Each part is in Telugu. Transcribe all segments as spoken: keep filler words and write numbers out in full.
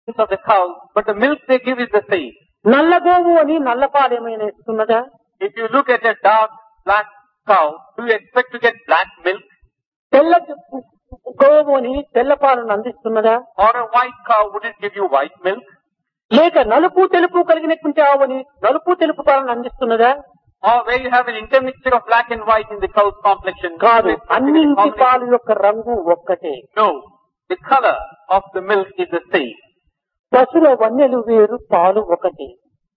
of the cow, but the milk they give is the same. నల్లగోవు అని నల్లపాలు ఏమైనా ఇస్తున్నదా? If you look at a dark black cow, do you expect to get black milk? తెల్ల గోవు అని తెల్లపాలను అందిస్తున్నదా? Or a white cow, would it give you white milk? లేక నలుపు తెలుపు కలిగినటువంటి ఆవుని నలుపు తెలుపు పాలను అందిస్తున్నదా? Or where you have an intermixture of black and white in the cow's complexion? కాదు, అన్నింటి పాలు యొక్క రంగు ఒక్కటే. No, the color of the milk is the same. పశుల వన్నెలు వేరు, పాలు ఒకటి.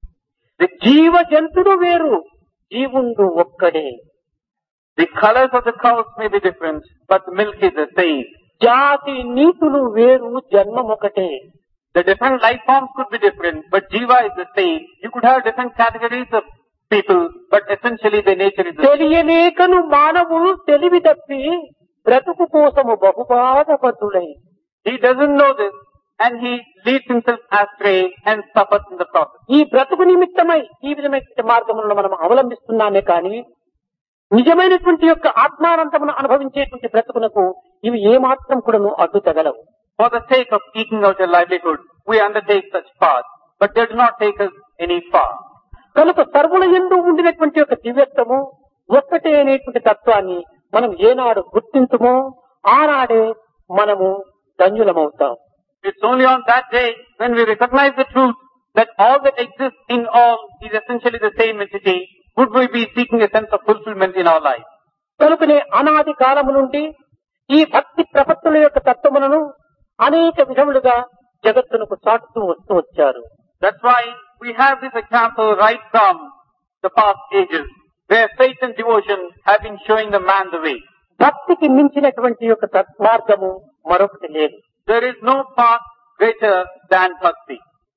జీవ జంతుడు వేరు, జీవుండు ఒక్కడే. The colors of the cows may be different, but the milk is the same. జాతి నీతులు వేరు, జన్మం ఒకటే. The different life forms could be different, but Jiva is the same. You could have different categories of people, but essentially their nature is the same. తెలియలేకను మానవులు తెలివి తప్పి బ్రతుకు కోసము బహుబాధపడులై. He doesn't know this, and he leads himself astray and suffers in the process. ఈ బ్రతుకు నిమిత్తమై ఈ విధమైన మార్గములను మనం అవలంబిస్తున్నామే కానీ నిజమైనటువంటి యొక్క ఆత్మానందమును అనుభవించేటువంటి బ్రతుకునకు ఇవి ఏమాత్రం కూడాను అడ్డు తగలవు. For the sake of eking out a livelihood, we undertake such paths, but they do not take us any far. కనుక సర్వుల యందు ఉండినటువంటి యొక్క దివ్యత్వము ఒక్కటే అనేటువంటి తత్వాన్ని మనం ఏనాడు గుర్తించుమో ఆనాడే మనము ధన్యులమవుతాం. It's only on that day when we recognize the truth that all that exists in all is essentially the same entity, would we be seeking a sense of fulfillment in our life. కనుకనే అనాది కాలము నుండి ఈ భక్తి ప్రపత్తుల యొక్క తత్వములను అనేక విధములుగా జగత్తునకు చాటుతూ వస్తూ వచ్చారు. That's why we have this example right from the past ages, where faith and devotion have been showing the man the way. భక్తికి మించినటువంటి యొక్క తత్ మార్గము మరొకటి లేదు. There is no path greater than bhakti.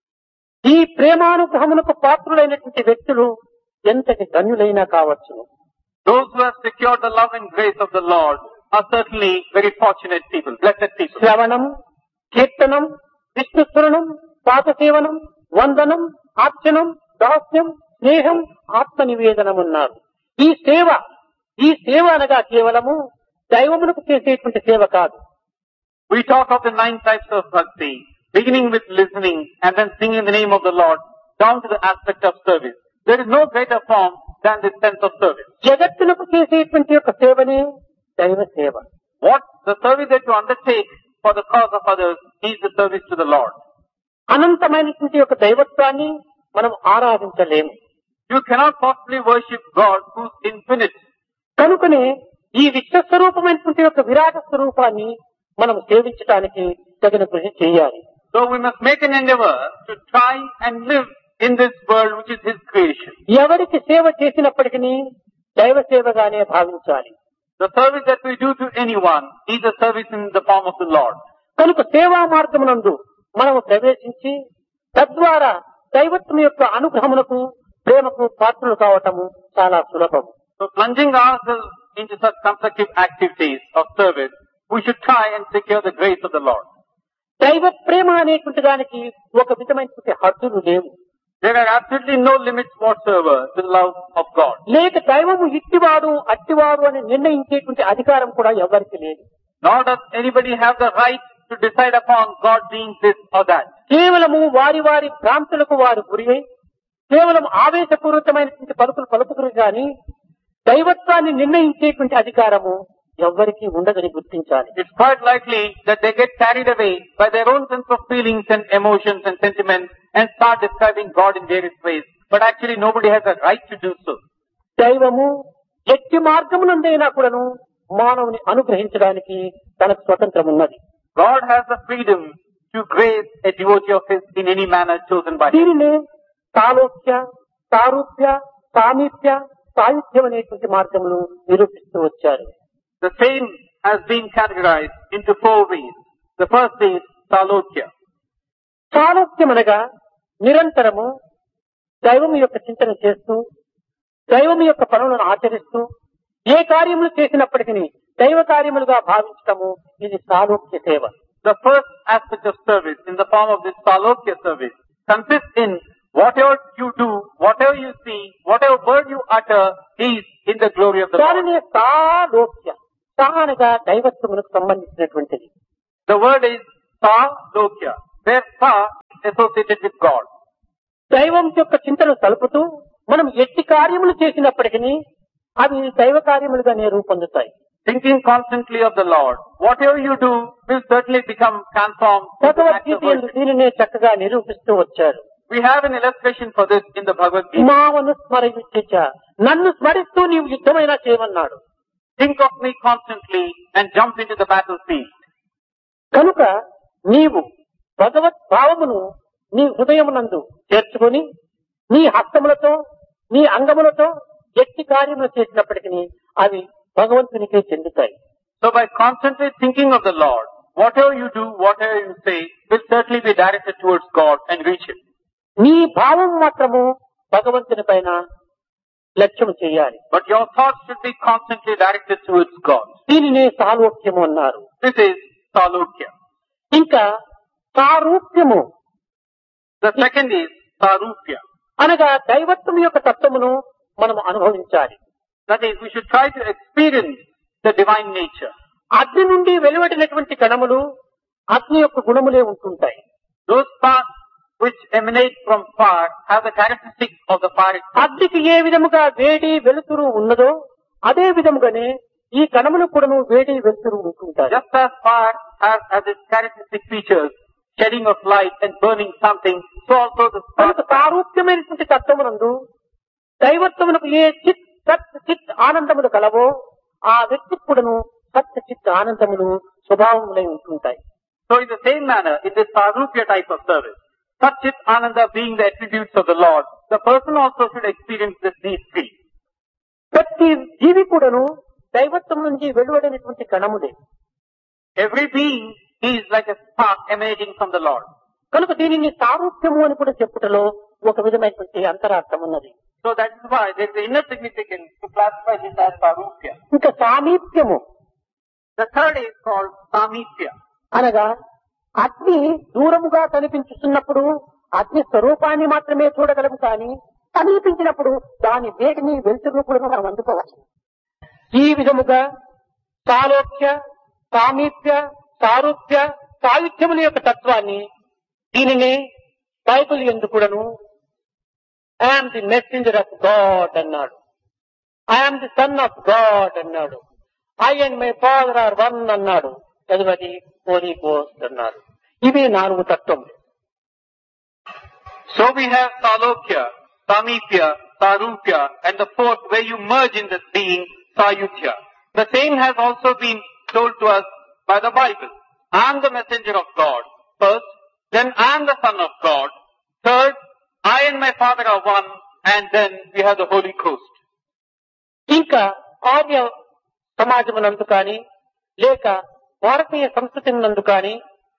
ఈ ప్రేమానుగ్రహమునకు పాత్రులైనటువంటి వ్యక్తులు ఎంతటి ధన్యులైనా కావచ్చును. Those who have secured the love and grace of the Lord are certainly very fortunate people, blessed people. శ్రవణం, కీర్తనం, విష్ణుస్మరణం, పాదసేవనం, వందనం, ఆర్చనం, దాస్యం, స్నేహం, ఆత్మ నివేదనం ఉన్నారు. ఈ సేవ ఈ సేవ అనగా కేవలము దైవమునకు చేసేటువంటి సేవ కాదు. We talk of the nine types of bhakti, beginning with listening and then singing the name of the Lord, down to the aspect of service. There is no greater form than this sense of service. జగత్తునకు చేసేటువంటి యొక్క సేవనే దైవ సేవ. What the service that you undertake for the cause of others is the service to the Lord. అనంతమైనటువంటి యొక్క దైవత్వాన్ని మనం ఆరాధించలేము. You cannot possibly worship God who's infinite. కనుకనే ఈ విశ్వస్వరూపమైనటువంటి యొక్క విరాట స్వరూపాన్ని మనం సేవించడానికి తగిన కృషి చేయాలి. So we must make an endeavor to try and live in this world which is His creation. ఎవరికి సేవ చేసినప్పటికీ దైవ సేవగానే భావించాలి. The service that we do to anyone is a service in the form of the Lord. కనుక సేవా మార్గమునందు మనము ప్రవేశించి తద్వారా దైవత్వం యొక్క అనుగ్రహమునకు ప్రేమకు పాత్రలు కావటము చాలా సులభం. So plunging ourselves into such constructive activities of service, we should try and secure the grace of the Lord. దైవ ప్రేమ అనేటువంటి దానికి ఒక విధమైనటువంటి హద్దులు లేవు. There are absolutely no limits whatsoever to the love of God. లేక దైవము ఇట్టివాడు అట్టివాడు అని నిర్ణయించేటువంటి అధికారం కూడా ఎవరికి లేదు. Nor does anybody have the right to decide upon God being this or that. కేవలము వారి వారి భ్రాంతులకు వారు గురి కేవలం ఆవేశపూరితమైనటువంటి పలుకులు పలుకుతురు గాని దైవత్వాన్ని నిర్ణయించేటువంటి అధికారము ఎవ్వరికీ ఉండదని గుర్తించాలి. It's quite likely that they get carried away by their own sense of feelings and emotions and sentiments and start describing God in various ways. But actually nobody has a right to do so. దైవము ఎట్టి మార్గమునందైనా కూడాను మానవుని అనుగ్రహించడానికి తనకు స్వతంత్రం ఉన్నది. God has the freedom to grace a devotee of His in any manner chosen by Him. దీనినే సాలోక్య, సారూప్య, సామీప్య, సాయుధ్యం అనేటువంటి మార్గములు నిరూపిస్తూ వచ్చారు. The same has been categorized into four ways. The first is Salokya. సాలోక్యం అనగా నిరంతరము దైవం యొక్క చింతన చేస్తూ దైవం యొక్క పనులను ఆచరిస్తూ ఏ కార్యములు చేసినప్పటికీ దైవ కార్యములుగా భావించటము ఇది సాలోక్య సేవ. The first aspect of service in the form of this Salokya service consists in whatever you do, whatever you see, whatever word you utter is in the glory of the Lord. దానినే సాలోక్య. సా అనగా దైవత్వములకు సంబంధించినటువంటిది. The word is Salokya. where sa is associated with God. దైవం యొక్క చింతను తలుపుతూ మనం ఎట్టి కార్యములు చేసినప్పటికీ అవి దైవ కార్యములుగానే రూపొందుతాయి. Thinking constantly of the Lord, whatever you do will certainly become transformed. into acts of Bhagavad Gita యందు worship. దీనినే చక్కగా నిరూపిస్తూ వచ్చారు. We have an illustration for this in the Bhagavad Gita. మావను స్మరించ నన్ను స్మరిస్తూ నీవు యుద్ధమైనా చేయమన్నాడు. Think of me constantly and jump into the battlefield. కనుక నీవు భగవత్ భావమును నీ హృదయమునందు చేర్చుకొని నీ హస్తములతో నీ అంగములతో ఎట్టి కార్యములు చేసినప్పటికీ అవి భగవంతునికే చెందుతాయి. So by constantly thinking of the Lord, whatever you do, whatever you say, will certainly be directed towards God and reach Him. నీ భావం మాత్రము భగవంతుని పైన లక్ష్యం చేయాలి. But your thoughts should be constantly directed towards God. దీనినే సాలోక్యము అన్నారు. This is Salokya. ఇంకా సారూప్యము The second is Sarupya. అనగా దైవత్వం యొక్క తత్వమును మనం అనుభవించాలి. That is, we should try to experience the divine nature. అగ్ని నుండి వెలువడినటువంటి కణములు అగ్ని యొక్క గుణములే ఉంటుంటాయి. Those sparks which emanate from fire have the characteristics of the fire itself. అగ్నికి ఏ విధముగా వేడి వెలుతురు ఉన్నదో అదే విధముగానే ఈ కణములు కూడాను వేడి వెలుతురు ఉంటుంటాయి. Just as fire has, has its characteristic features, shedding of light and burning something, so also the కనుక spark. సారూప్యమైనటువంటి తత్వమునందు దైవత్వమునకు ఏ చిత్ సత్ చిత్ ఆనందములు కలవో ఆ వ్యక్తి కూడాను సత్ చిత్ ఆనందములు స్వభావములై ఉంటుంటాయి. So in the same manner, in this Sarupya type of service, Satchit Ananda being the attributes of the Lord, the person also should experience this, these three. ప్రతి జీవి కూడాను దైవత్వం నుంచి వెలువడినటువంటి కణములే. Every being is like a spark emanating from the Lord. కనుక దీనిని సారూప్యము అని కూడా చెప్పుటలో ఒక విధమైనటువంటి అంతరార్థం ఉన్నది. So that is why there is an inner significance to classify this as Sarupya. ఇంకా సామీప్యము The third is called Samipya. అనగా అగ్ని దూరముగా కనిపించుతున్నప్పుడు అగ్ని స్వరూపాన్ని మాత్రమే చూడగలము కానీ సమీపించినప్పుడు దాని వేడిని వెలుతురును కూడా మనం అందుకోవచ్చు. ఈ విధముగా సాలోక్య సామీప్య సారూప్య సాయుధ్యముల యొక్క తత్వాన్ని దీనినే బైబిల్ యందు కూడాను I'm the messenger of God అన్నాడు. I'm the son of God అన్నాడు. I and my father are one అన్నాడు. చదువది హోలీ గోస్ట్ అన్నారు. ఇవి నాలుగు తత్వములు. So we have Salokya, Samipya, Sarupya, and the fourth where you merge in this being, Sayutya. The same has also been told to us by the Bible. I am the messenger of God, first, then I am the son of God, third, I and my father are one, and then we have the Holy Ghost. ఇంకా ఆర్య సమాజమునందు కానీ లేక భారతీయ సంస్కృతి నందు కానీ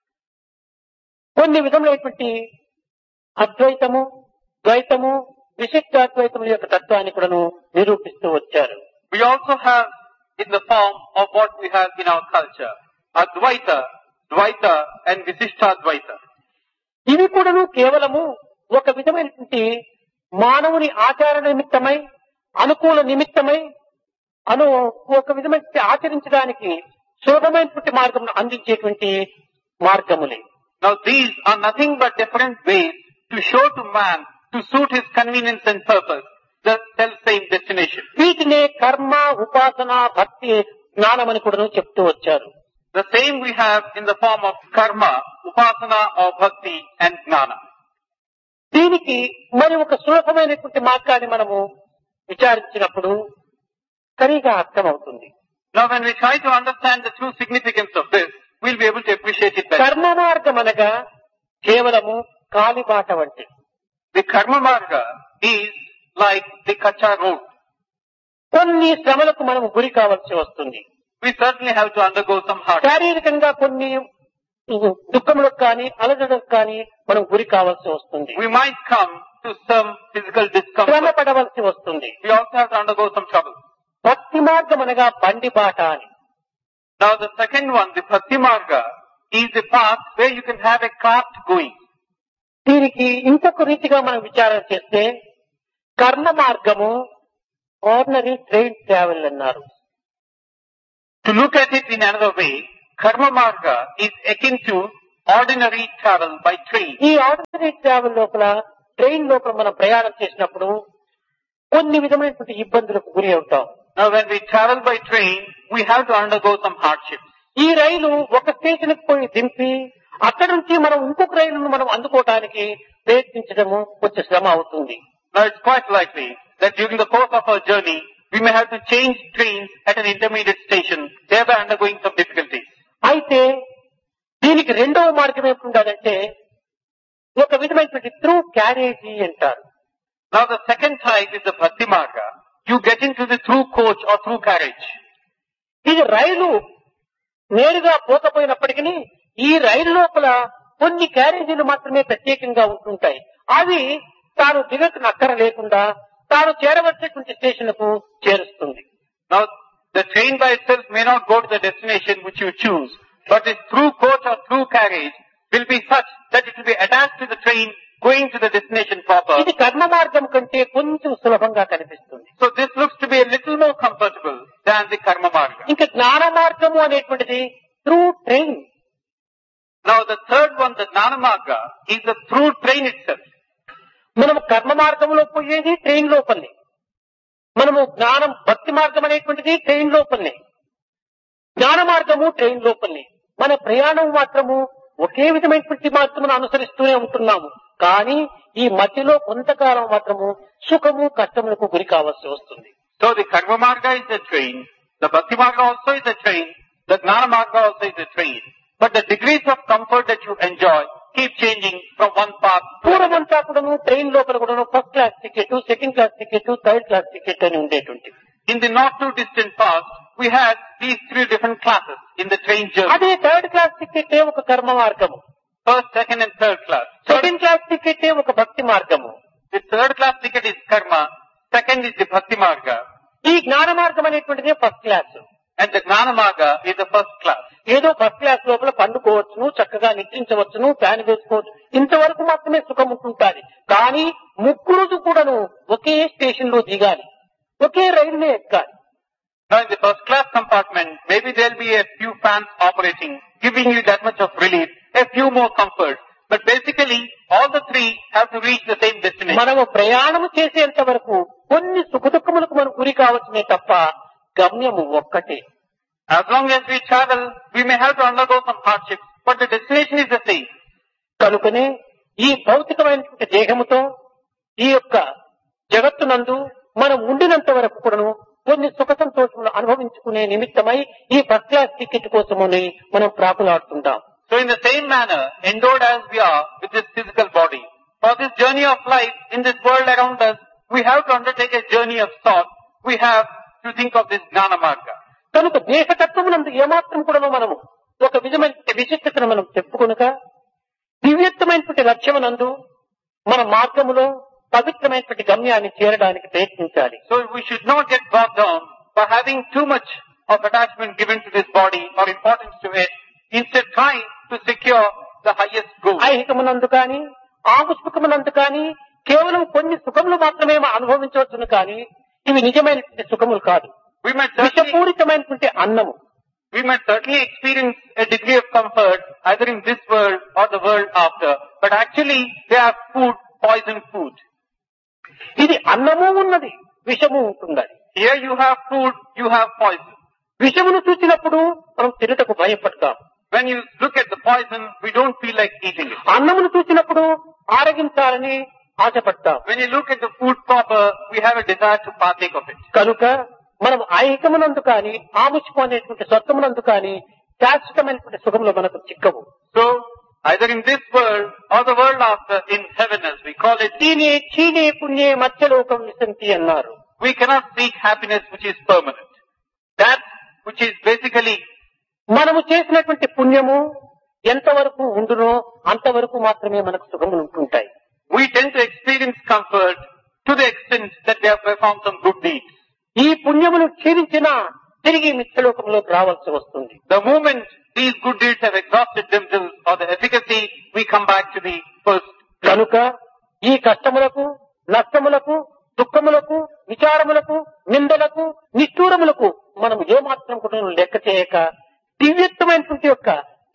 కొన్ని విధములైనటువంటి అద్వైతము ద్వైతము విశిష్టాద్వైతముల యొక్క తత్వాన్ని కూడాను నిరూపిస్తూ వచ్చారు. We also have in the form of what we have in our culture, Advaita, Dvaita and Visishtadvaita. ఇవి కూడాను కేవలము ఒక విధమైనటువంటి మానవుని ఆచార నిమిత్తమై అనుకూల నిమిత్తమై అను ఒక విధమైన ఆచరించడానికి సులభమైనటువంటి మార్గం అందించేటువంటి మార్గములే. Now these are nothing but different ways to show to man, to suit his convenience and purpose, the self-same destination. వీటినే కర్మ ఉపాసన భక్తి జ్ఞానమని కూడా చెప్తూ వచ్చారు. The same we have in the form of karma, upasana or bhakti and jnana. దీనికి మరి ఒక సులభమైనటువంటి మార్గాన్ని మనము విచారించినప్పుడు సరిగా అర్థమవుతుంది. Now when we try to understand the true significance of this, we'll be able to appreciate it better. కర్మ మార్గం అనగా కేవలము కాలిబాట వంటి. The karma marga is like the kacha road. కొన్ని శ్రమలకు మనము గురి కావాల్సి వస్తుంది. We certainly have to undergo some hardship. శారీరకంగా కొన్ని దుఃఖములకు కానీ అలజడులకు కానీ మనం గురి కావాల్సి వస్తుంది. We might come to some physical శ్రమ discomfort. పడవలసి వస్తుంది. We also have to undergo some trouble. భక్తి మార్గం అనగా బండి బాట అని. Now the second one, the bhakti marga, is the path where you can have a cart going. దీనికి ఇంకొక రీతిగా మనం విచారణ చేస్తే కర్మ మార్గము ఆర్డినరీ ట్రైన్ ట్రావెల్ అన్నారు. To look at it in another way, karma marga is akin to ordinary travel by train. ఈ ఆర్డినరీ ట్రావెల్ లోపల ట్రైన్ లోపల మనం ప్రయాణం చేసినప్పుడు కొన్ని విధమైనటువంటి ఇబ్బందులకు గురి అవుతాం. Now when we travel by train, we have to undergo some hardships. ఈ రైలు ఒక స్టేషన్ కి పోయి దింపి అక్కడి నుంచి మనం ఇంకొక రైలును మనం అందుకోవడానికి ప్రయత్నించడము కొంచెం శ్రమ అవుతుంది. Now it's quite likely that during the course of our journey, we may have to change trains at an intermediate station, thereby undergoing some difficulties. అయితే దీనికి రెండవ మార్గం ఏమిటంటే ఒక విధమైనటువంటి త్రూ క్యారేజీ అంటారు. Now the second type is the Bhakti Marga. You get into the through coach or through carriage. ఇది రైలు నేరుగా పోకపోయినప్పటికీ ఈ రైలు లోపల కొన్ని క్యారేజీలు మాత్రమే ప్రత్యేకంగా ఉంటుంటాయి. అవి తాను దిగకు అక్కర లేకుండా తాను చేరవలసినటువంటి స్టేషన్ కు చేరుస్తుంది. Now the train by itself may not go to the destination which you choose, but the through coach or through carriage will be such that it will be attached to the train going to the destination proper. ఇది కర్మ మార్గం కంటే కొంచెం సులభంగా కనిపిస్తుంది. So this looks to be a little more comfortable than the Karma Marga. ఇంకా జ్ఞాన మార్గము అనేటువంటిది through train. Now the third one, the Gnana Marga, is the through train itself. మనము కర్మ మార్గంలో పోయేది ట్రైన్ లోపలనే, మనము జ్ఞానం భక్తి మార్గం అనేటువంటిది ట్రైన్ లోపలనే, జ్ఞాన మార్గము ట్రైన్ లోపలనే. మన ప్రయాణం మాత్రము ఒకే విధమైనటువంటి మార్గమును అనుసరిస్తూనే ఉంటున్నాము. కానీ ఈ మధ్యలో కొంతకాలం మాత్రము సుఖము కష్టములకు గురి కావాల్సి వస్తుంది. So the Karma Marga is the train, the Bhakti Marga also is the train, the Gnana Marga also is the train. But the degrees of comfort that you enjoy keep changing from one path to another. పూర్వమంతా కూడాను ట్రైన్ లోపల కూడాను first class ticket, second class ticket, third class ticket అని ఉండేటువంటి. In the not too distant past, we had these three different classes in the train journey. అదే థర్డ్ క్లాస్ టికెట్ ఒక కర్మ మార్గము, First, second and third class. Second class ticket ఒక భక్తి మార్గము. The third class ticket is Karma, second is the Bhakti Marga, ఈ జ్ఞాన మార్గం అనేటువంటిది first class. and the Gnana Marga is the first class. ఏదో ఫస్ట్ క్లాస్ లోపల పండుకోవచ్చును, చక్కగా నిద్రించవచ్చును, ఫ్యాన్ వేసుకోవచ్చు, ఇంతవరకు మాత్రమే సుఖం ఉంటుంటాది. కానీ ముగ్గురు కూడాను ఒకే స్టేషన్ లో దిగాలి, ఒకే రైలునే ఎక్కాలి. Now in the first class compartment, maybe there will be a few fans operating, giving you that much of relief, a few more comforts. But basically, all the three have to reach the same destination. మనము ప్రయాణము చేసేంత వరకు కొన్ని సుఖదుఖములకు మనం గురి కావచ్చునే తప్ప గమ్యము ఒక్కటే. As long as we travel, we may have to undergo some hardships, but the destination is the same. కనుకనే ఈ భౌతికమైనటువంటి దేహముతో ఈ యొక్క జగత్తునందు మనం ఉండినంత వరకు కూడాను కొన్ని సుఖ సంతోషములు అనుభవించుకునే నిమిత్తమై ఈ ఫస్ట్ క్లాస్ టికెట్ కోసమని మనం ప్రాకులాడుతుంటాం. So in the same manner, endowed as we are with this physical body, for this journey of life in this world around us, we have to undertake a journey of thought. We have to think of this Gnana Marga. కనుక దేహతత్వమునందు ఏమాత్రం కూడా మనము ఒక విధమైన విశిష్టతను మనం చెప్పుకొనుక దివ్యత్వమైనటువంటి లక్ష్యమునందు మన మార్గములో పవిత్రమైనటువంటి గమ్యాన్ని చేరడానికి ప్రయత్నించాలి. So we should not get bogged down by having too much of attachment given to this body or importance to it. Instead, trying to secure the highest goal. ఐహికమునందు కానీ ఆముష్మికమునందు కానీ కేవలం కొన్ని సుఖములు మాత్రమే అనుభవించవచ్చును కానీ ఇవి నిజమైనటువంటి సుఖములు కాదు. We might certainly, విషపూరితమైనటువంటి అన్నము. we might certainly experience a degree of comfort either in this world or the world after, but actually they are food, poison food. ఇది అన్నము ఉన్నది, విషము ఉంటున్నది. Here you have food, you have poison. విషమును చూసినప్పుడు మనం తినటకు భయపడతాం. When you look at the poison, we don't feel like eating it. అన్నమును చూసినప్పుడు ఆరగించాలని ఆశపడతాం. When you look at the food proper, we have a desire to partake of it. కనుక మనం ఐహికమునందు కానీ ఆముష్కం అనేటువంటి స్వర్గమునందు కానీ శాశ్వతమైనటువంటి సుఖములు మనకు చిక్కవు. So, either in this world or the world after, in heaven as we call it, దీని చీనే పుణ్యే మత్స్యలోకం విశంతి అన్నారు. we cannot seek happiness which is permanent. That which is basically, మనము చేసినటువంటి పుణ్యము ఎంతవరకు ఉండునో అంతవరకు మాత్రమే మనకు సుఖములు ఉంటుంటాయి. we tend to experience comfort to the extent that we have performed some good deeds. ఈ పుణ్యమును క్షీణించినా తిరిగి మిథ్యలోకంలోకి రావాల్సి వస్తుంది. The moment these good deeds have exhausted themselves or the efficacy, we come back to the first. కనుక ఈ కష్టములకు, నష్టములకు, దుఃఖములకు, విచారములకు, నిందలకు, నిష్ఠూరములకు మనం ఏమాత్రం కూడా లెక్క చేయక దివ్యత్వమైనటువంటి యొక్క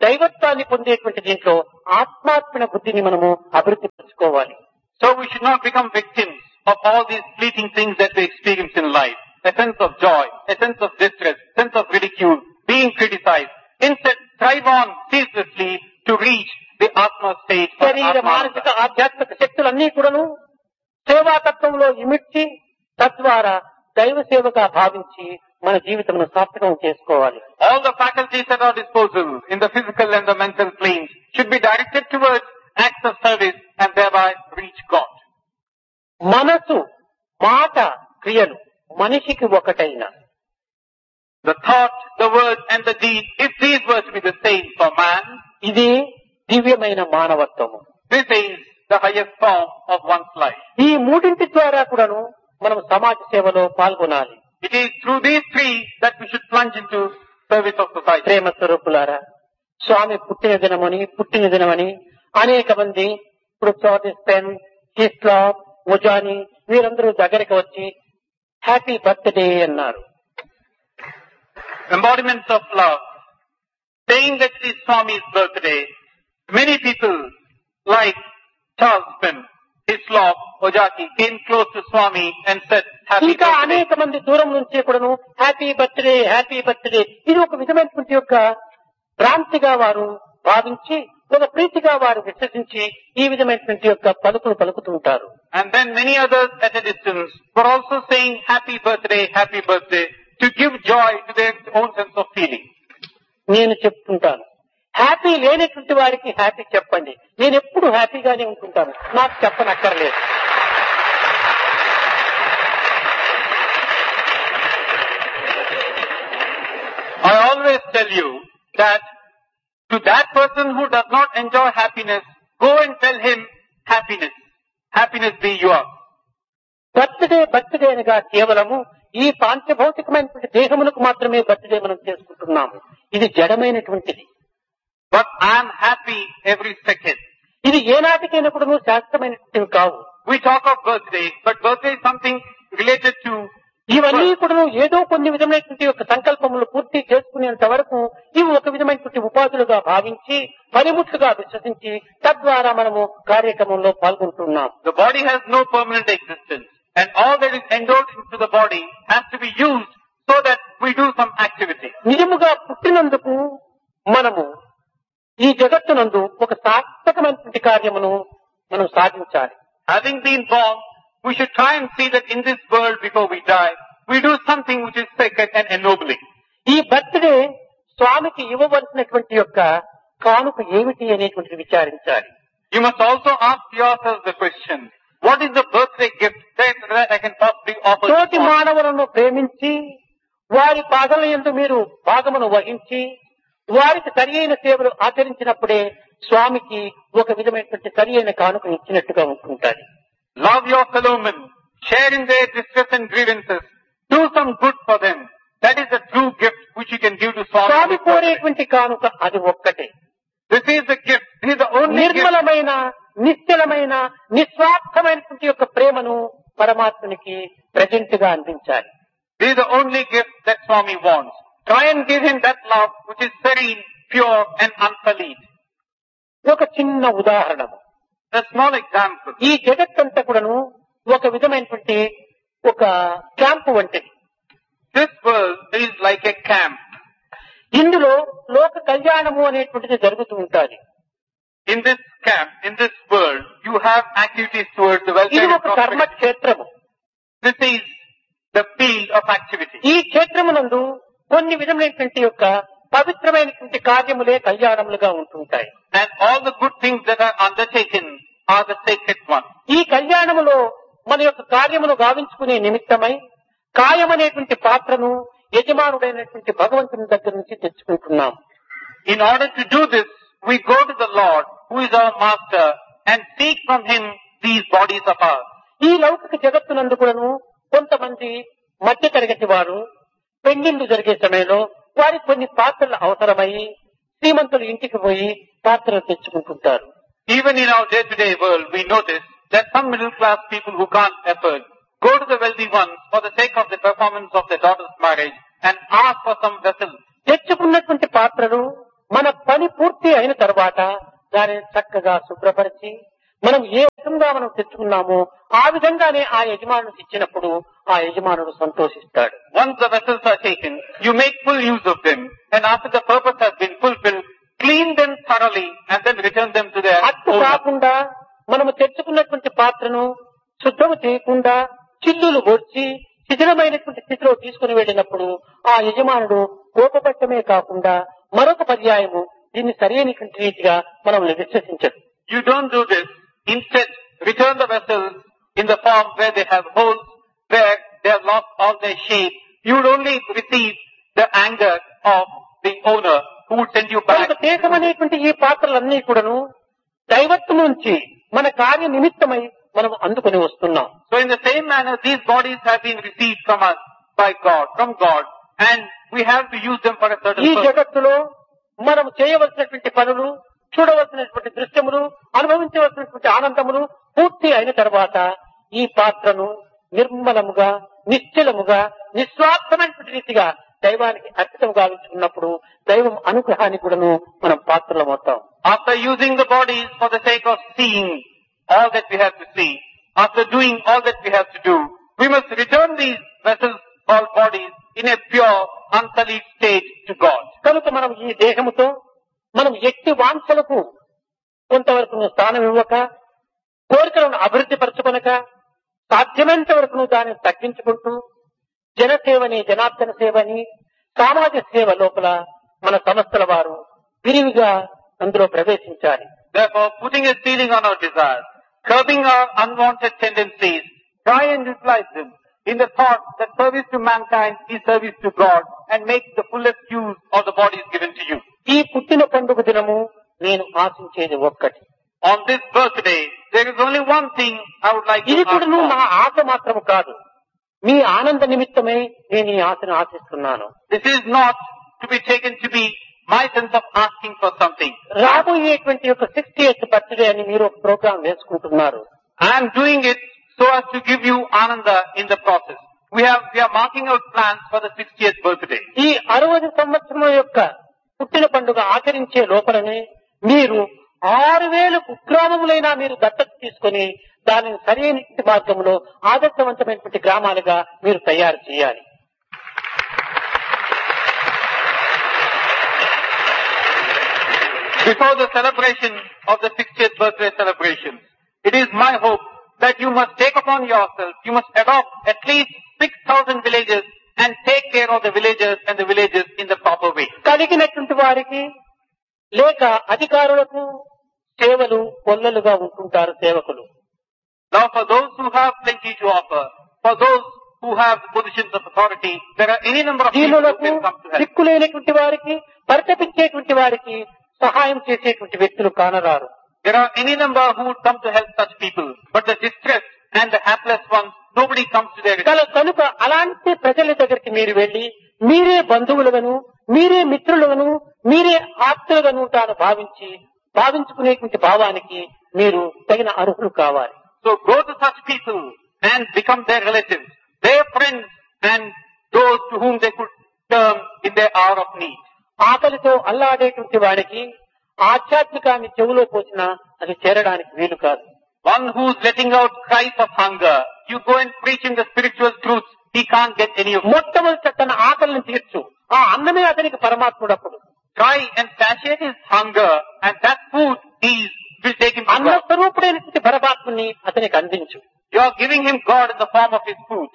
దైవత్వాన్ని పొందేటువంటి దీంట్లో ఆత్మార్పణ బుద్ధిని మనము అభివృద్ధి పరచుకోవాలి. So we should not become victims of all these fleeting things that we experience in life. A sense of joy, a sense of distress, sense of ridicule, being criticized. Instead, strive on ceaselessly to reach the Atma state. or శరీర Atma. మానసిక ఆధ్యాత్మిక శక్తులన్నీ కూడాను సేవాతత్వంలో ఇమిడ్చి తద్వారా దైవ సేవగా భావించి మన జీవితమును సార్థకం చేసుకోవాలి. All the faculties at our disposal in the physical and the mental planes should be directed towards acts of service and thereby reach God. మనసు, మాట, క్రియలు మనిషికి ఒకటైన The thought, the word and the deed, if these were to be the same for man, ఇది దివ్యమైన మానవత్వము. this is the highest form of one's life. ఈ మూడింటి ద్వారా కూడాను మనం సమాజ సేవలో పాల్గొనాలి. It is through these three that we should plunge into service of society. ప్రేమ స్వరూపులారా, స్వామి పుట్టిన దినమని పుట్టిన దినమని అనేక మంది ఇప్పుడు స్పెన్, హిస్లాం, ముజాని వీరందరూ దగ్గరికి వచ్చి హ్యాపీ బర్త్డే అన్నారు. Embodiments of love. Saying that it is Swami's birthday, many people like Charles Penn, Hislop, Ojaki came close to Swami and said happy ఇంకా birthday. అనేక మంది దూరం నుంచి కూడాను హ్యాపీ బర్త్డే హ్యాపీ బర్త్డే ఇది ఒక విధమైనటువంటి యొక్క భ్రాంతిగా వారు భావించి ఒక ప్రీతిగా వారు విశ్వసించి ఈ విధమైనటువంటి యొక్క పలుకులు పలుకుతుంటారు. And then many others at a distance were also saying happy birthday, happy birthday to give joy to their own sense of feeling. నేను చెప్తుంటాను, హ్యాపీ లేనటువంటి వారికి హ్యాపీ చెప్పండి. నేను ఎప్పుడు హ్యాపీగానే ఉంటుంటాను, నాకు చెప్పనక్కర్లేదు. I always tell you that to that person who does not enjoy happiness, go and tell him happiness. Happiness be yours. Birthday birthday అనగా కేవలము ఈ పాంచభౌతికమైనటువంటి దేహములకు మాత్రమే బర్త్డే మనం చేసుకుంటున్నాము. ఇది జడమైనటువంటిది. But I am happy every second. ఇది ఏనాటికైనా కూడా శాస్త్రమైనటువంటివి కావు. We talk of birthday, but birthday is something related to ఇవన్నీ కూడా ఏదో కొన్ని విధమైనటువంటి యొక్క సంకల్పములు పూర్తి చేసుకునేంత వరకు ఇవి ఒక విధమైనటువంటి ఉపాధులుగా భావించి పనిముట్లుగా విశ్వసించి తద్వారా మనము కార్యక్రమంలో పాల్గొంటున్నాం. the body has no permanent existence and all that is endowed into the body has to be used so that we do some activity. నిజముగా పుట్టినందుకు మనము ఈ జగత్తునందు ఒక సార్థకమైనటువంటి కార్యమును మనం సాధించాలి. Having been born, we should try and see that in this world before we die, we do something which is sacred and ennobling. ఈ బర్త్డే స్వామికి ఇవ్వవలసినటువంటి యొక్క కానుక ఏమిటి అనేటువంటిది విచారించాలి. You must also ask yourself the question, what is the birthday gift that, that I can possibly offer to తోటి Swami? మానవులను ప్రేమించి వారి పాదల యందు మీరు భాగమును వహించి వారికి సరి అయిన సేవలు ఆచరించినప్పుడే స్వామికి ఒక విధమైనటువంటి సరి అయిన కానుక ఇచ్చినట్టుగా ఉంటుంటారు. Love your fellow men, share in their distress and grievances, do some good for them. That is the true gift which you can give to Swami. స్వామి కోరేటువంటి కానుక అది ఒక్కటే. This is the gift, this is the only gift. నిర్మలమైన నిశ్చలమైన నిస్వార్థమైనటువంటి యొక్క ప్రేమను పరమాత్మనికి ప్రజెంట్ గా అందించాలి. This is the only gift that Swami wants. Try and give him that love which is serene, pure and unsullied. ఒక చిన్న ఉదాహరణ, A small example. ఈ జగత్తంతా కూడాను ఒక విధమైనటువంటి ఒక క్యాంపు వంటిది. This world is like a camp. ఇందులో లోక కళ్యాణము అనేటువంటిది జరుగుతూ ఉంటుంది. In this camp, in this world, you have activities towards the welfare ఇది and ఒక కర్మ prosperity. క్షేత్రము. This is the field of activity. ఈ క్షేత్రమునందు కొన్ని విధమైనటువంటి యొక్క పవిత్రమైనటువంటి కార్యములే కళ్యాణములుగా ఉంటుంటాయి. And all the good things that are undertaken are the sacred ones. ఈ కళ్యాణములో మన యొక్క కార్యమును గావించుకునే నిమిత్తమై కాయమనేటువంటి పాత్రను యజమానుడైనటువంటి భగవంతుని దగ్గర నుంచి తెచ్చుకుంటున్నాం. In order to do this, we go to the Lord, who is our master, and seek from him these bodies of ours. ఈ లౌకిక జగత్తునందు కూడాను కొంతమంది మధ్య తరగతి వారు పెళ్లిళ్లు జరిగే సమయంలో వారికి కొన్ని పాత్రలు అవసరమయ్యి శ్రీమంతులు ఇంటికి పోయి పాత్రలు తెచ్చుకుంటుంటారు. Even in our day-to-day world, we notice that some middle-class people who can't afford go to the wealthy ones for the sake of the performance of their daughter's marriage and ask for some vessels. తెచ్చుకున్నటువంటి పాత్రలు మన పని పని పూర్తి అయిన తర్వాత దానిని చక్కగా శుభ్రపరిచి మనం ఏ విధంగా మనం తెచ్చుకున్నామో ఆ విధంగానే ఆ యజమానుడికి ఇచ్చినప్పుడు ఆ యజమానుడు సంతోషిస్తాడు. Once the vessels are taken, you make full use of them, and after the purpose has been fulfilled, clean them thoroughly and then return them to their అట్టు owner. కాకుండా మనము తెచ్చుకున్నటువంటి పాత్రను శుభ్రం చేయకుండా చిల్లులు వచ్చి శిథిలమైనటువంటి స్థితిలో తీసుకుని వెళ్ళినప్పుడు ఆ యజమానుడు కోపపట్టమే కాకుండా మరొక పర్యాయము దీన్ని సరైనటువంటి రీతిగా మనం విశ్వసించదు. You don't do this. Instead, return the vessels in the form where they have holes, where they have lost all their shape. You would only receive the anger of the owner who would send you back. కనుక దేశం అనేటువంటి ఈ పాత్రలన్నీ కూడాను దైవత్వం నుంచి మన కార్య నిమిత్తమై మనం అందుకుని వస్తున్నాం. So in the same manner, these bodies have been received from us by God, from God, and we have to use them for a certain ఈ purpose. జగత్తులో మనం చేయవలసినటువంటి పనులు, చూడవలసినటువంటి దృశ్యములు, అనుభవించవలసినటువంటి ఆనందములు పూర్తి అయిన తర్వాత ఈ పాత్రను నిర్మలముగా, నిశ్చలముగా, నిస్వార్థమైనటువంటి రీతిగా దైవానికి అర్పితం గావించుకున్నప్పుడు దైవం అనుగ్రహానికి కూడాను మనం పాత్రలం అవుతాం. After using the bodies for the sake of seeing all that we have to see, after doing all that we have to do, we must return these vessels or bodies in a pure, unsullied state to God. కనుక మనం ఈ దేహముతో మనం ఎట్టి వాంఛలకు కొంతవరకు స్థానం ఇవ్వక, కోరికలను అభివృద్ధి పరచుకొనక, సాధ్యమైనంత వరకు దాన్ని తగ్గించుకుంటూ జనసేవని, జనార్దన సేవని, సామాజిక సేవ లోపల మన సంస్థల వారు విరివిగా అందులో ప్రవేశించాలి. Therefore, putting a ceiling on our desires, curbing our unwanted tendencies, try and utilize them in the thought that service to mankind is service to God, and make the fullest use of the bodies given to you. ఈ పుట్టిన పండుగ దినము నేను ఆశించేది ఒక్కటి. On this birthday, there is only one thing I would like to ఇది ask కూడా for. నా ఆశ మాత్రము కాదు, మీ ఆనంద నిమిత్తమై నేను ఈ ఆశను ఆశిస్తున్నాను. This is not to be taken to be my sense of asking for something. రాబోయేటువంటి యొక్క సిక్స్టీ ఎయిత్ బర్త్డే అని మీరు ఒక ప్రోగ్రాం వేసుకుంటున్నారు. I am doing it so as to give you ananda in the process. We have, we are marking out plans for the sixtieth birthday. ఈ అరవై సంవత్సరం యొక్క పుట్టిన పండుగ ఆచరించే లోపలనే మీరు ఆరు వేల కుగ్రామములైనా మీరు దత్తత తీసుకొని దానిని సరైన మార్గంలో ఆదర్శవంతమైనటువంటి గ్రామాలుగా మీరు తయారు చేయాలి. Before the celebration of the sixtieth birthday celebration, it is my hope that you must take upon yourself, you must adopt at least six thousand villages and take care of the villagers and the villages in the proper way. కలిగినటువంటి వారికి లేక అధికారులకు సేవలు కొల్లలుగా ఉంటుంటారు సేవకులు. Now for those who have plenty to offer, for those who have positions of authority, there are any number of people who దీనులకు can come to help. దిక్కులేనటువంటి వారికి, పరితపించేటువంటి వారికి సహాయం చేసేటువంటి వ్యక్తులు కానరారు. There are any number who would come to help such people, but the distressed and the hapless ones, nobody comes to their rescue. కల- కనుక అలాంటి ప్రజల దగ్గరికి మీరు వెళ్లి మీరే బంధువులుగాను, మీరే మిత్రులుగాను, మీరే ఆప్తులుగాను తాను భావించి భావించుకునేటువంటి భావానికి మీరు తగిన అర్హులు కావాలి. So go to such people and become their relatives, their friends, and those to whom they could turn in their hour of need. ఆకలితో అల్లాడేటువంటి వాడికి ఆధ్యాత్మికాన్ని చెవులో పోసినా అది చేరడానికి వీలు కాదు. One who's letting out cries of hunger, you go and preach him the spiritual truths, he can't get any of it. మొట్టమొదట తన ఆకలిని తీర్చు, ఆ అన్నమే అతనికి పరమాత్ముడప్పుడు. Try and satiate his hunger, and that food is, will take him to అన్న God. స్వరూపుడైనటువంటి పరమాత్ముని అతనికి అందించు. You are giving him God in the form of his food.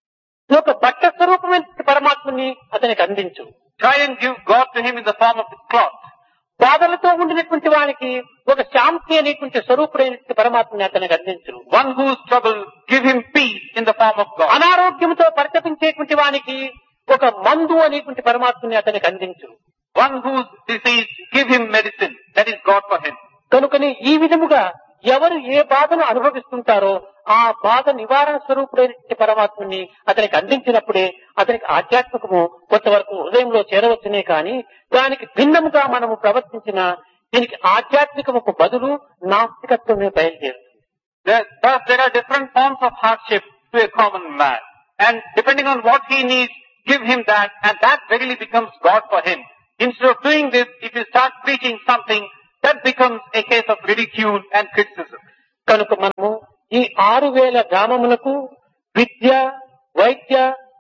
ఒక బట్ట స్వరూపమైనటువంటి పరమాత్ముని అతనికి అందించు. Try and give God to him in the form of his cloth. బాధలతో ఉండినటువంటి వానికి ఒక శాంతి అనేటువంటి స్వరూపుడైనటువంటి పరమాత్మని అతనికి అందించు. One who's troubled, give him peace in the form of God. అనారోగ్యంతో పరితపించేటువంటి వానికి ఒక మందు అనేటువంటి పరమాత్మని అతనికి అందించు. One who's diseased, give him medicine. That is God for him. కనుకని ఈ విధముగా ఎవరు ఏ బాధను అనుభవిస్తుంటారో ఆ బాధ నివారణ స్వరూపుడైనటువంటి పరమాత్మని అతనికి అందించినప్పుడే అతనికి ఆధ్యాత్మికము కొంతవరకు హృదయంలో చేరవచ్చునే కానీ దానికి భిన్నముగా మనము ప్రవర్తించిన దీనికి ఆధ్యాత్మికముకు బదులు నాస్తికత్వమే బయలుదేరుతుంది. There, thus there are different forms of hardship to a common man. And depending on what he needs, give him that, and that verily becomes God for him. Instead of doing this, if you start preaching something, that becomes a case of ridicule and criticism. కనుక మనము ఈ ఆరు వేల గ్రామములకు విద్య, వైద్య,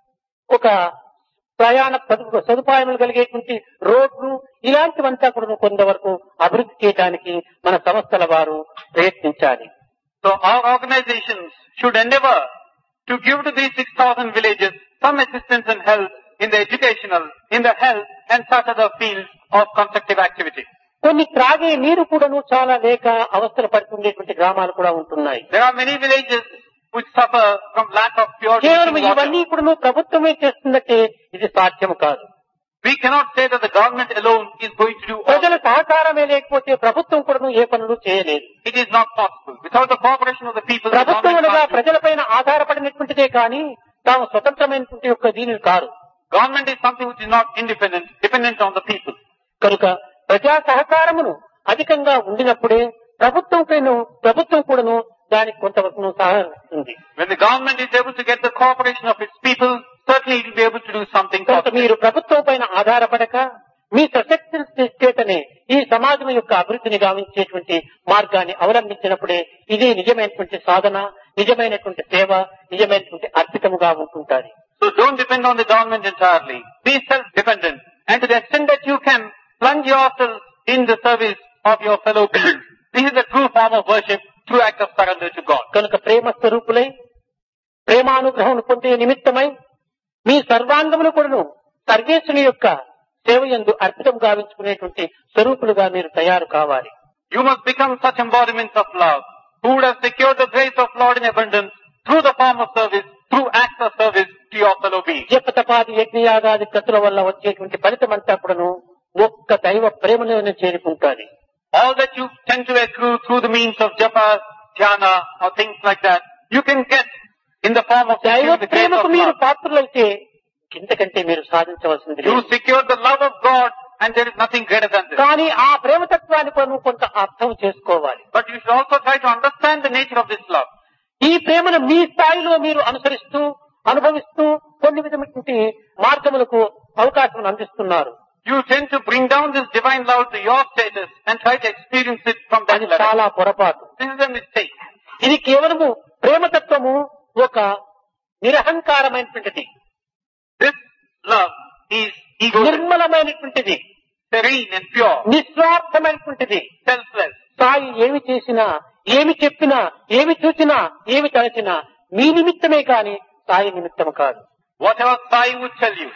ఒక ప్రయాణ సదు- సదుపాయములు కలిగేటువంటి రోడ్లు ఇలాంటివంతా కూడా కొంతవరకు అభివృద్ధి చేయడానికి మన సంస్థల వారు ప్రయత్నించాలి. So our organizations should endeavor to give to these six thousand villages some assistance and help in the educational, in the health and such other fields of constructive activity. కొన్ని త్రాగే నీరు కూడాను చాలా లేక అవస్థలు పడుతుండేటువంటి గ్రామాలు కూడా ఉంటున్నాయి. There are many villages which suffer from lack of pure కేవలం drinking ఇవన్నీ water. కూడాను ప్రభుత్వమే చేస్తుందంటే ఇది సాధ్యం కాదు. We cannot say that the government alone is going to do all. ప్రజల సహకారమే లేకపోతే ప్రభుత్వం కూడాను ఏ పనులు చేయలేదు. It is not possible. Without the cooperation of the people, the ప్రభుత్వం government అనగా can't do. ప్రజలపైన ఆధారపడినటువంటిదే కానీ తాము స్వతంత్రమైనటువంటి యొక్క దీనిని car. Government is something which is not independent, dependent on the people. కనుక ప్రజా సహకారమును అధికంగా ఉండినప్పుడే ప్రభుత్వం పైన ప్రభుత్వం కూడాను దానికి కొంతవరకు సహకరిస్తుంది. When the government is able to get the cooperation of its people, certainly it will be able to do something కనుక positive. మీరు ప్రభుత్వం పైన ఆధారపడక మీ సశక్తి చేతనే ఈ సమాజం యొక్క అభివృద్ధిని గావించేటువంటి మార్గాన్ని అవలంబించినప్పుడే ఇదే నిజమైనటువంటి సాధన, నిజమైనటువంటి సేవ, నిజమైనటువంటి అర్పితముగా ఉంటుంటారు. So don't depend on the government entirely. Be self-dependent. And to the extent that you can, plunge yourself in the service of your fellow beings. This is the true form of worship, true act of surrender to God. కనుక ప్రేమ స్వరూపులై ప్రేమానుగ్రహం పొందే నిమిత్తమై మీ సర్వాంగమును కూడాను సర్వేశ్వరుని యొక్క సేవ యందు అర్పితం గావించుకునేటువంటి స్వరూపులుగా మీరు తయారు కావాలి. You must become such embodiments of love, who would have secured the grace of Lord in abundance through the form of service, through acts of service to your fellow beings. జపతపాది యజ్ఞయాగాది కృతుల వల్ల వచ్చేటువంటి ఫలితమంతా కూడాను ఒక్క దైవ ప్రేమలోనే చేరుకుంటాది. All that you tend to accrue through the means of japa, dhyana, or things like that, you can get in the form of దైవ securing the grace ప్రేమకు of మీరు love. పాత్రులైతే ఇంతకంటే మీరు సాధించవలసింది You లేదు. secure the love of God, and there is nothing greater than this. కానీ ఆ ప్రేమతత్వాన్ని కూడా నువ్వు కొంత అర్థం చేసుకోవాలి. But you should also try to understand the nature of this love. ఈ ప్రేమను మీ స్థాయిలో మీరు అనుసరిస్తూ అనుభవిస్తూ కొన్ని విధమైనటువంటి మార్గములకు అవకాశం అందిస్తున్నారు. You tend to bring down this divine love to your status and try to experience it from that అది level. చాలా పొరపాటు. This is a mistake. ఇది కేవలము ప్రేమతత్వము ఒక నిరహంకారమైనటువంటిది, This love is egoistic, నిర్మలమైనటువంటిది, serene and pure, నిస్వార్థమైనటువంటిది. selfless. Sai ఏమి చేసినా, ఏమి చెప్పినా, ఏమి చూసినా, ఏమి తలచినా మీ నిమిత్తమే కాని సాయి నిమిత్తం కాదు. Whatever Sai would tell you,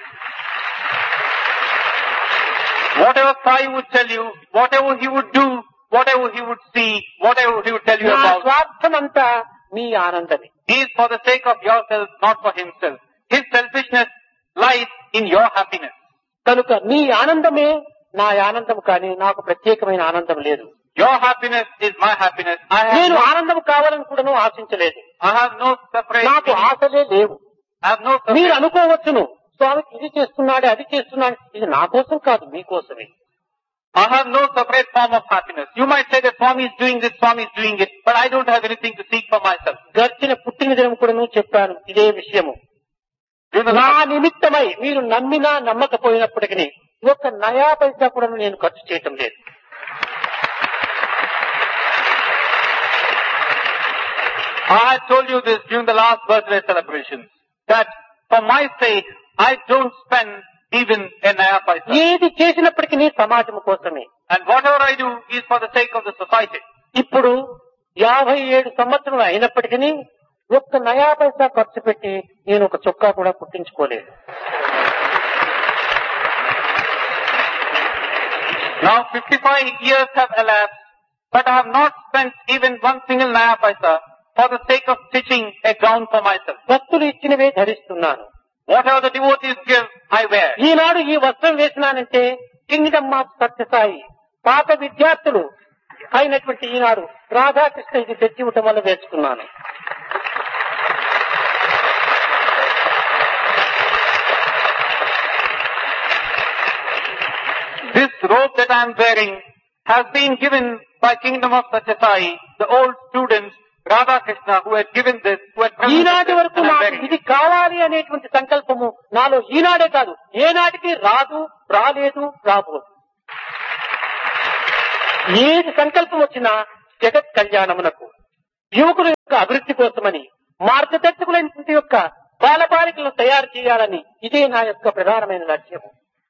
whatever Sai would tell you, whatever he would do, whatever he would see, whatever he would tell you నా about, స్వార్థమంతా మీ ఆనందమే. he is for the sake of yourself, not for himself. His selfishness lies in your happiness. కనుక మీ ఆనందమే నా ఆనందం కానీ నాకు ప్రత్యేకమైన ఆనందం లేదు. Your happiness is my happiness. I have నేను no, ఆనందం కావాలని కూడాను ఆశించలేదు. I have no separate, నాకు ఆశలే లేవు. I have no మీరు separate. అనుకోవచ్చును, స్వామికి ఇది చేస్తున్నాడు అది చేస్తున్నాడు, ఇది నా కోసం కాదు మీకోసమే. I have no separate form of happiness. You might say that Swami is doing this, Swami is doing it, but I don't have anything to seek for myself. గడిచిన పుట్టిన దినం కూడాను చెప్పాను ఇదే విషయము. You know, నా నిమిత్తమై మీరు నమ్మినా నమ్మకపోయినప్పటికీ ఒక్క నయా పైసా కూడా నేను ఖర్చు చేయటం లేదు. I told you this during the last birthday celebrations, that for my sake, I don't spend even a naya paisa. ఏది చేసినప్పటికీ సమాజం కోసమే. And whatever I do is for the sake of the society. ఇప్పుడు యాభై ఏడు సంవత్సరం అయినప్పటికీ ఒక్క నయా పైసా ఖర్చు పెట్టి నేను ఒక చొక్కా కూడా కుట్టించుకోలేదు. Now fifty-five years have elapsed, but I have not spent even one single naya paisa for the sake of stitching a gown for myself. భక్తులు ఇచ్చినవే ధరిస్తున్నాను. Whatever the devotees give, I wear. ఈనాడు ఈ వస్త్రం వేసినానంటే కింగ్డమ్ ఆఫ్ సత్యసాయి పాత విద్యార్థులు అయినటువంటి ఈనాడు రాధాకృష్ణ ఇది తెచ్చి ఇవ్వటం వల్ల వేసుకున్నాను. This robe that I am wearing has been given by Kingdom of Satyasai, the old students, Radha Krishna, who had given this, who had ఈనాటి presented వరకు this, and I'm నాకు bearing ఇది it. కావాలి అనేటువంటి సంకల్పము నాలో ఈనాడే కాదు ఏనాటికి రాదు, రాలేదు, రాబోదు. ఏది సంకల్పం వచ్చినా జగత్ కళ్యాణమునకు, యువకుల యొక్క అభివృద్ధి కోసమని, మార్గదర్శకులైనటువంటి యొక్క బాలబాలికలను తయారు చేయాలని ఇదే నా యొక్క ప్రధానమైన లక్ష్యము.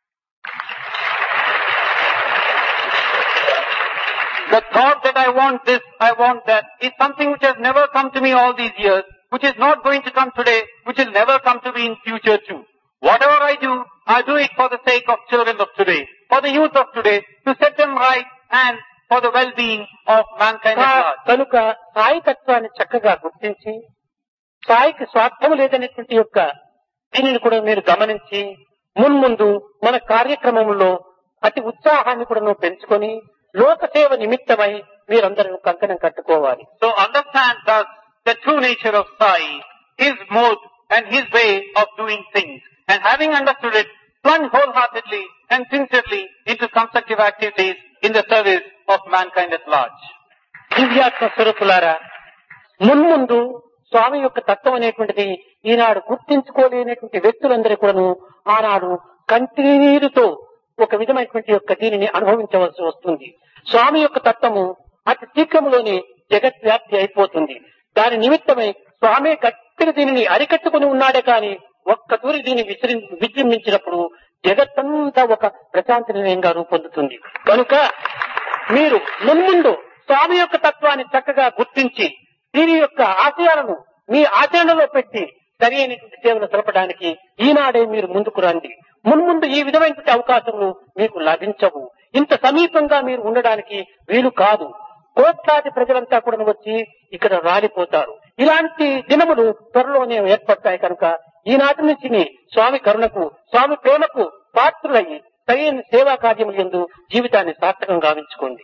The thought that I want this, I want that, is something which has never come to me all these years, which is not going to come today, which will never come to me in future too. Whatever I do, I do it for the sake of children of today, for the youth of today, to set them right and for the well-being of mankind at large. కనుక సాయి తత్వాన్ని చక్కగా గుర్తించి, సాయికి స్వార్థం లేదనేటువంటి యొక్క దీనిని కూడా మీరు గమనించి, మున్ముందు మన కార్యక్రమంలో అతి ఉత్సాహాన్ని కూడా పెంచుకొని లోక సేవ నిమిత్తమై మీరందరూ కంకణం కట్టుకోవాలి. So understand thus the true nature of Sai, his mode and his way of doing things. And having understood it, plunge wholeheartedly and sincerely into constructive activities in the service of mankind at large. దివ్యాత్మ స్వరూపులారా, మున్ముందు స్వామి యొక్క తత్వం అనేటువంటిది ఈనాడు గుర్తించుకోలేనటువంటి వ్యక్తులందరూ కూడాను ఆనాడు కంటినీరుతో ఒక విధమైనటువంటి యొక్క దీనిని అనుభవించవలసి వస్తుంది. స్వామి యొక్క తత్వము అతి శీఘ్రంలోనే జగద్వ్యాప్తి అయిపోతుంది. దాని నిమిత్తమై స్వామి గట్టిగా దీనిని అరికట్టుకుని ఉన్నాడే కానీ ఒక్క తూరి దీన్ని విసిరి విజృంభించినప్పుడు జగత్తంతా ఒక ప్రశాంతి నిలయంగా రూపొందుతుంది. కనుక మీరు మున్ముందు స్వామి యొక్క తత్వాన్ని చక్కగా గుర్తించి దీని యొక్క ఆశయాలను మీ ఆచరణలో పెట్టి సరి అయినటువంటి సేవలు జరపడానికి ఈనాడే మీరు ముందుకు రండి. మున్ముందు ఈ విధమైనటువంటి అవకాశములు మీకు లభించవు. ఇంత సమీపంగా మీరు ఉండడానికి వీలు కాదు. కోట్లాది ప్రజలంతా కూడా వచ్చి ఇక్కడ రాలిపోతారు. ఇలాంటి దినములు త్వరలోనే ఏర్పడతాయి. కనుక ఈనాటి నుంచి స్వామి కరుణకు, స్వామి ప్రేమకు పాత్రులయ్యి సరైన సేవా కార్యములు యందు జీవితాన్ని సార్థకం గావించుకోండి.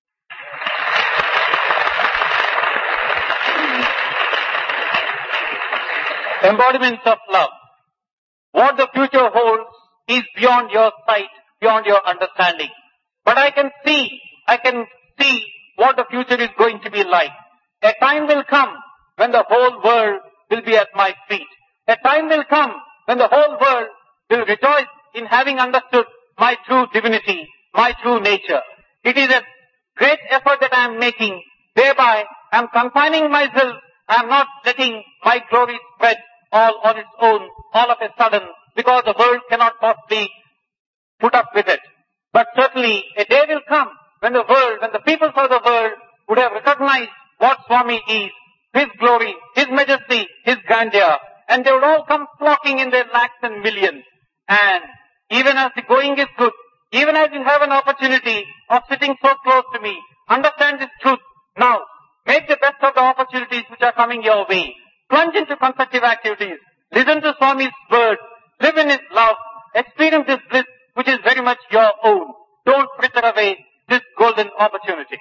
Embodiments of love. What the future holds is beyond your sight, beyond your understanding. But I can see, I can see what the future is going to be like. A time will come when the whole world will be at my feet. A time will come when the whole world will rejoice in having understood my true divinity, my true nature. It is a great effort that I am making. Thereby, I am confining myself. I am not letting my glory spread all on its own, all of a sudden, because the world cannot possibly put up with it. But certainly, a day will come when the world, when the people of the world would have recognized what Swami is, His glory, His majesty, His grandeur, and they would all come flocking in their lakhs and millions. And even as the going is good, even as you have an opportunity of sitting so close to me, understand this truth now. Make the best of the opportunities which are coming your way. Plunge into constructive activities. Listen to Swami's words. Live in His love. Experience this bliss which is very much your own. Don't fritter away this golden opportunity.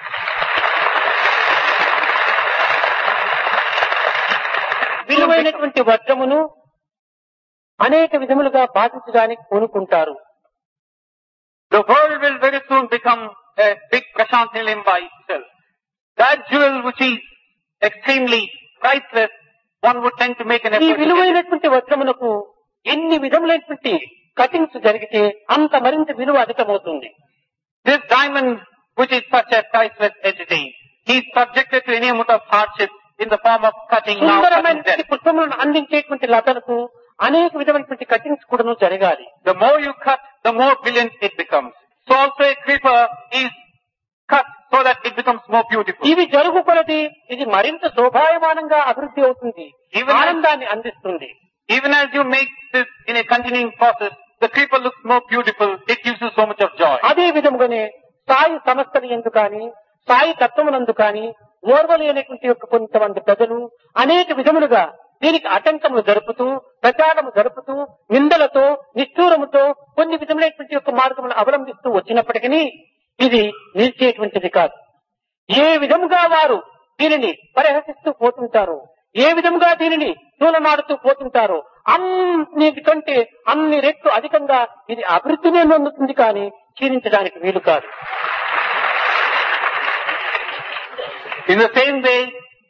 విలువైనటువంటి వజ్రమును అనేక విధములుగా బాధించడానికి పూనుకుంటారు. The world will very soon become a big Prashant Nilayam by itself. That jewel which is extremely priceless, one would tend to make an ఈ effort to get it. విలువైనటువంటి వజ్రమునకు ఎన్ని విధములైనటువంటి కటింగ్స్ జరిగితే అంత మరింత విలువ అధికమవుతుంది. This diamond, which is such a priceless entity, he is subjected to any amount of hardship in the form of cutting now, cutting సుందరమైనటువంటి then. పుష్పములను అందించేటువంటి లతలకు అనేక విధమైనటువంటి కటింగ్స్ కూడా జరగాలి. The more you cut, the more brilliant it becomes. So also a creeper is cut so that it becomes more beautiful. ఇవి జరుగు కొలది ఇది మరింత శోభాయమానంగా అభివృద్ధి అవుతుంది, Even as- ఆనందాన్ని అందిస్తుంది. Even as you make this in a continuing process, the creeper looks more beautiful, it gives you so much of joy. అదే విధముగానే సాయి సంస్థలు ఎందు కానీ సాయి తత్వమునందు కానీ ఓర్వలేనటువంటి యొక్క కొంతమంది ప్రజలు అనేక విధములుగా దీనికి ఆటంకములు జరుపుతూ, ప్రచారము జరుపుతూ, నిందలతో, నిష్ఠూరముతో కొన్ని విధములైనటువంటి యొక్క మార్గములను అవలంబిస్తూ వచ్చినప్పటికీ ఇది నిలిచేటువంటిది కాదు. ఏ విధముగా వారు దీనిని పరిహసిస్తూ పోతుంటారో, ఏ విధముగా దీనిని తూలనాడుతూ పోతుంటారో అన్నిటికంటే అన్ని రెట్లు అధికంగా ఇది అభివృద్ధినే నొందుతుంది కానీ క్షీణించడానికి వీలు కాదు. In the same way,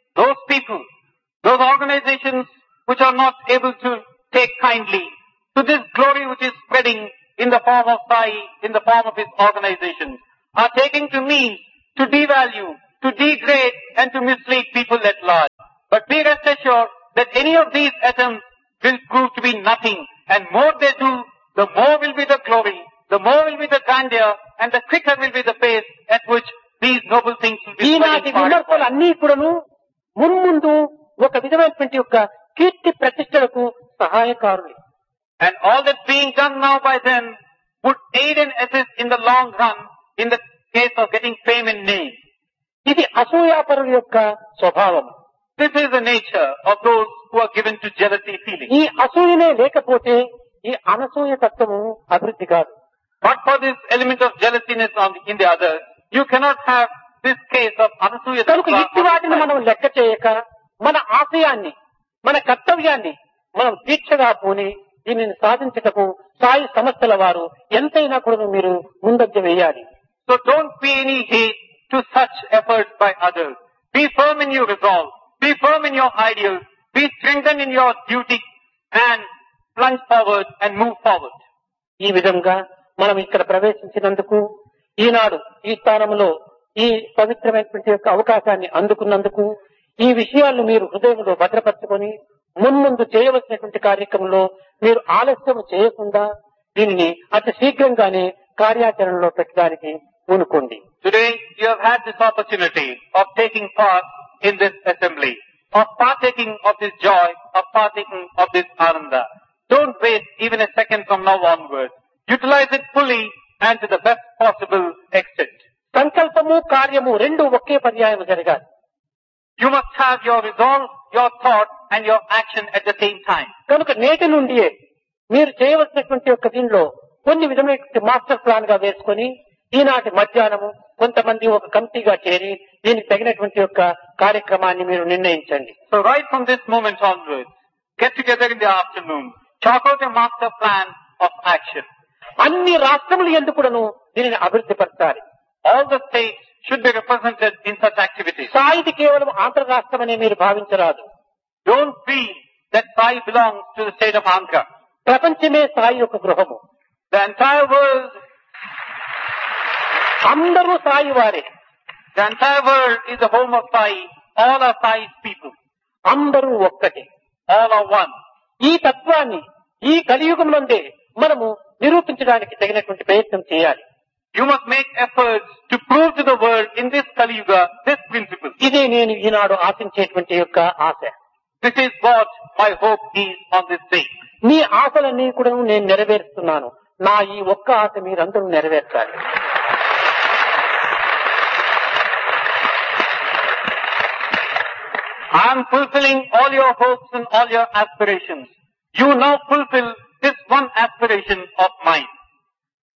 people, those organizations which are not able to take kindly to this glory which is spreading in the form of Sai, in the form of his organizations, are taking to means to devalue, to degrade and to mislead people at large. But be rest assured that any of these attempts will prove to be nothing, and more they do, the more will be the glory, the more will be the grandeur, and the quicker will be the pace at which these noble things will be ఈనాటి spreading far. విమర్శలు అన్ని కూడాను మున్ముందు ఒక విధమైనటువంటి యొక్క కీర్తి ప్రతిష్టలకు సహాయకారులు. And all that's being done now by them would aid and assist in the long run in the case of getting fame and name. ఇది అసూయాపరుల యొక్క స్వభావం. This is the nature of those who are given to jealousy feeling. ఈ అసూయనే లేకపోతే ఈ అనసూయ తత్వము అభివృద్ధి కాదు. But for this element of jealousiness on the, in the others, you cannot have this case of anasuya. కనుక ఇట్టి వాటిని మనం లెక్క చేయక మన ఆశయాన్ని, మన కర్తవ్యాన్ని మనం దీక్షగా పూని దీనిని సాధించటకు సాయి సంస్థల వారు ఎంతైనా కూడా మీరు ముందంజ వేయాలి. So don't pay any heed to such efforts by others. Be firm in your resolve. Be firm in your ideals. Be strengthened in your duty and plunge forward and move forward. ఈ విధంగా మనం ఇక్కడ ప్రవేశించినందుకు, ఈనాడు ఈ స్థానంలో ఈ పవిత్రమైనటువంటి యొక్క అవకాశాన్ని అందుకున్నందుకు, ఈ విషయాలను మీరు హృదయంలో భద్రపరచుకొని మున్ముందు చేయవలసినటువంటి కార్యక్రమంలో మీరు ఆలస్యం చేయకుండా దీనిని అతి శీఘ్రంగానే కార్యాచరణలో పెట్టడానికి పూనుకోండి. Today you have had this opportunity of taking part in this assembly, of partaking of this joy, of partaking of this ananda. Don't waste even a second from now onwards. Utilize it fully and to the best possible extent. సంకల్పము కార్యము రెండు ఒకే పర్యాయం జరగాలి. You must have your resolve, your thought and your action at the same time. కనుక నేటి నుండియే మీరు చేయవలసినటువంటి యొక్క దీనిలో కొన్ని విధమైనటువంటి మాస్టర్ ప్లాన్ గా వేసుకొని ఈనాటి మధ్యాహ్నము కొంతమంది ఒక కమిటీగా చేరి దీనికి తగినటువంటి యొక్క కార్యక్రమాన్ని మీరు నిర్ణయించండి. So right from this moment onwards, get together in the afternoon, chalk out a master plan of action. అన్ని రాష్ట్రములు ఎందుకును దీనిని అభివృద్ధి పరచాలి. All the states should be represented in such activities. సాయిది కేవలం ఆంధ్ర రాష్ట్రం అనే మీరు భావించరాదు. Don't feel that Sai belongs to the state of Andhra. ప్రపంచమే సాయి యొక్క గృహము. The entire world, అందరూ సాయి వారే. the entire world is the home of Sai. All are Sai's people. అందరూ ఒక్కటే. All are one. ఈ తత్వాన్ని ఈ కలియుగంలోనే మనము నిరూపించడానికి తగినటువంటి ప్రయత్నం చేయాలి. You must make efforts to prove to the world in this Kali Yuga this principle. ఇదే నేను ఈనాడు ఆశించేటువంటి యొక్క ఆశ. This is what my hope is on this day. మీ ఆశలన్నీ కూడా నేను నెరవేరుస్తున్నాను. నా ఈ ఒక్క ఆశ మీరందరూ నెరవేర్చాలి. I am fulfilling all your hopes and all your aspirations. You now fulfill this one aspiration of mine.